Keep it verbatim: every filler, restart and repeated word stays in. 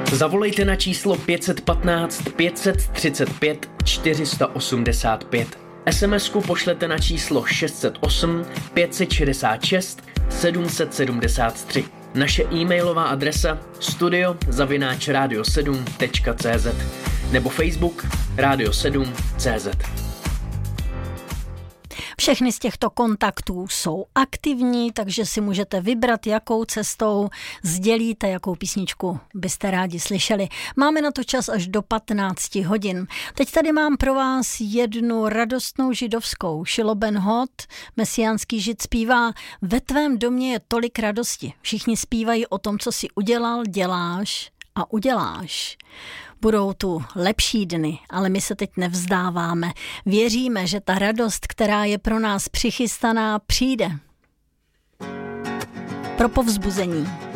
Zavolejte na číslo pět jedna pět pět tři pět čtyři osm pět. es em esku pošlete na číslo šest set osm pět set šedesát šest sedm set sedmdesát tři. Naše e-mailová adresa studio zavináč radio sedm tečka cé zet nebo Facebook Radio sedm tečka cé zet. Všechny z těchto kontaktů jsou aktivní, takže si můžete vybrat, jakou cestou sdělíte, jakou písničku byste rádi slyšeli. Máme na to čas až do patnáct hodin. Teď tady mám pro vás jednu radostnou židovskou. Shilo Ben Hod, mesiánský žid, zpívá: Ve tvém domě je tolik radosti. Všichni zpívají o tom, co si udělal, děláš a uděláš. Budou tu lepší dny, ale my se teď nevzdáváme. Věříme, že ta radost, která je pro nás přichystaná, přijde. Pro povzbuzení